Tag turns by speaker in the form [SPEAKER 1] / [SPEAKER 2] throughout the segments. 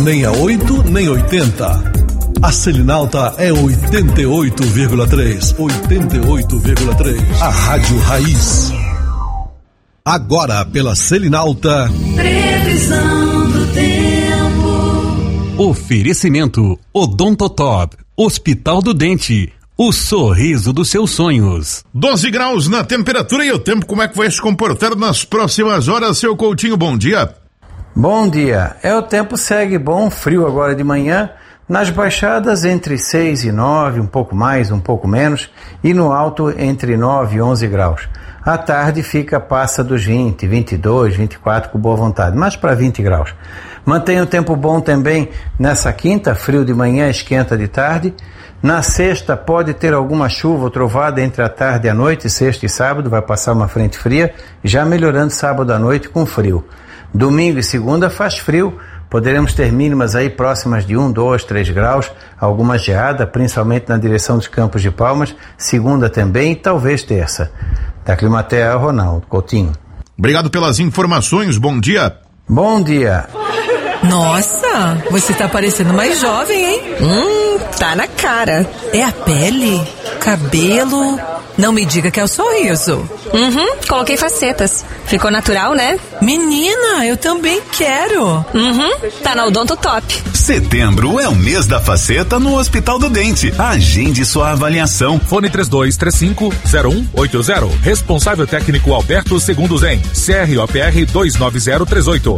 [SPEAKER 1] nem a 8, nem 80. A Selinalta é 88,3. 88,3. A Rádio Raiz. Agora pela Selinalta.
[SPEAKER 2] Previsão do tempo.
[SPEAKER 3] Oferecimento Odontotop, Hospital do Dente. O sorriso dos seus sonhos.
[SPEAKER 4] 12 graus na temperatura e o tempo, como é que vai se comportar nas próximas horas, seu Coutinho? Bom dia.
[SPEAKER 5] Bom dia. O tempo segue bom, frio agora de manhã, nas baixadas entre 6 e 9, um pouco mais, um pouco menos, e no alto entre 9 e 11 graus. À tarde passa dos 20, 22, 24 com boa vontade, mas para 20 graus. Mantém o tempo bom também nessa quinta, frio de manhã, esquenta de tarde. Na sexta pode ter alguma chuva ou trovada entre a tarde e a noite, sexta e sábado, vai passar uma frente fria, já melhorando sábado à noite com frio. Domingo e segunda faz frio, poderemos ter mínimas aí próximas de 1, 2, 3 graus, alguma geada, principalmente na direção dos Campos de Palmas, segunda também e talvez terça. Da Climatea, Ronaldo Coutinho.
[SPEAKER 4] Obrigado pelas informações, bom dia.
[SPEAKER 5] Bom dia.
[SPEAKER 6] Nossa, você tá parecendo mais jovem, hein?
[SPEAKER 7] Tá na cara.
[SPEAKER 6] É a pele? Cabelo? Não me diga que é o sorriso.
[SPEAKER 7] Coloquei facetas. Ficou natural, né?
[SPEAKER 6] Menina, eu também quero.
[SPEAKER 7] Tá na Odontotop.
[SPEAKER 8] Setembro é o mês da faceta no Hospital do Dente. Agende sua avaliação.
[SPEAKER 9] Fone 3235-0180. Responsável técnico Alberto Segundo Zen. CROPR 29038.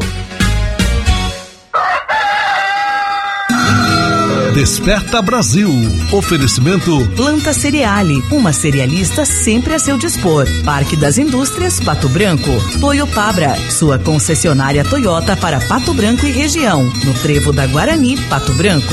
[SPEAKER 1] Desperta Brasil. Oferecimento
[SPEAKER 10] Planta Cereale, uma cerealista sempre a seu dispor. Parque das Indústrias, Pato Branco. Toyopabra, sua concessionária Toyota para Pato Branco e região. No Trevo da Guarani, Pato Branco.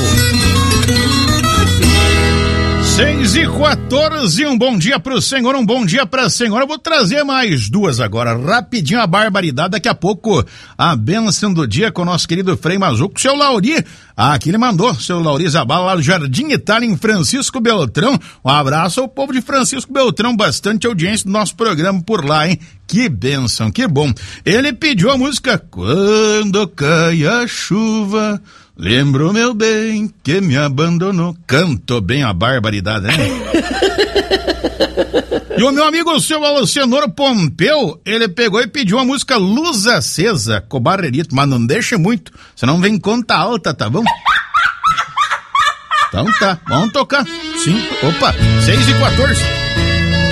[SPEAKER 4] 6h14, um bom dia pro senhor, um bom dia pra senhora. Eu vou trazer mais duas agora, rapidinho a barbaridade. Daqui a pouco, a bênção do dia com o nosso querido Frei Mazuco, seu Lauri. Aqui ele mandou, seu Lauri Zabala, lá do Jardim Itália, em Francisco Beltrão. Um abraço ao povo de Francisco Beltrão, bastante audiência do nosso programa por lá, hein? Que bênção, que bom. Ele pediu a música Quando Cai a Chuva, lembro, meu bem, que me abandonou. Canto bem a barbaridade, né? E o meu amigo, o seu Alcenor Pompeu, ele pegou e pediu a música Luz Acesa, com Barrerito, mas não deixa muito, senão vem conta alta, tá bom? Então tá, vamos tocar. 6h14.